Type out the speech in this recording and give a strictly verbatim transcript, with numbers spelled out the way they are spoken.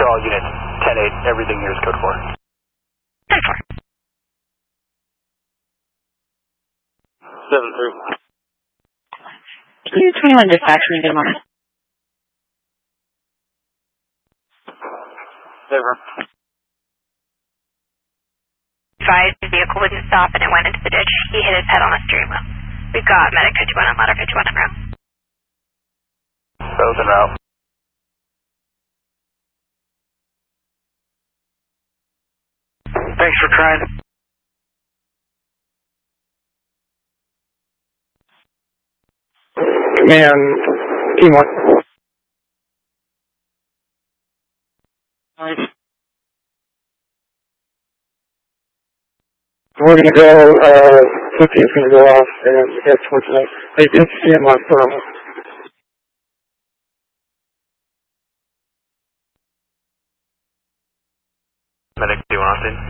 all units, ten eight, everything here is code four. ten four. seven three. Unit twenty-one dispatch, when you get a moment. Never. Advised the vehicle wouldn't stop and it went into the ditch. He hit his head on a steering wheel. We've got medic fifty-one and ladder fifty-one en route. Both en route. Thanks for trying. Man, team one. We're going to go, uh, fifty is going to go off and head towards the, they didn't see him on thermal. Medic, do you want to see?